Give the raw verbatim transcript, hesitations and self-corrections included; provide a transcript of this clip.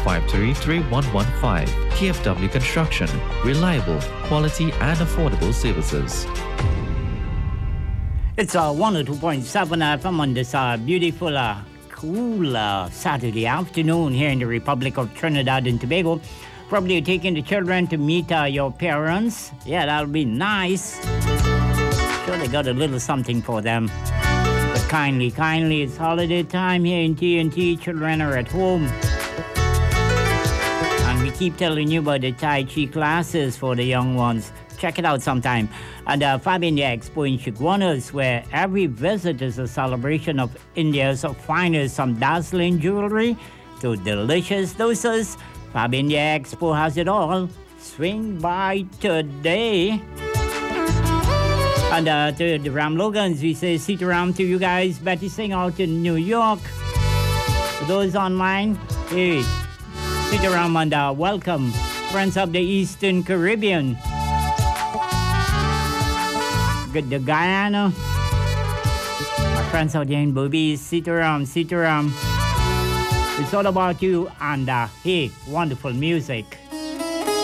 five three, three one one five. K F W Construction. Reliable, quality and affordable services. It's uh, one oh two point seven F M on this uh, beautiful, uh, cool uh, Saturday afternoon here in the Republic of Trinidad and Tobago. Probably taking the children to meet uh, your parents. Yeah, that'll be nice. Sure, they got a little something for them. But kindly, kindly, it's holiday time here in T N T. Children are at home. And we keep telling you about the Tai Chi classes for the young ones. Check it out sometime. And the Fab India Expo in Chaguanas, where every visit is a celebration of India's finest, from dazzling jewelry to delicious doses. Fab India Expo has it all. Swing by today. And uh, to the Ram Logans, we say Sitaram to you guys. Betty Singh out in New York. For those online, hey, Sitaram and uh, welcome. Friends of the Eastern Caribbean. Good, the Guyana. My friends out there in Bobby, Sitaram, Sitaram. It's all about you and, uh, hey, wonderful music.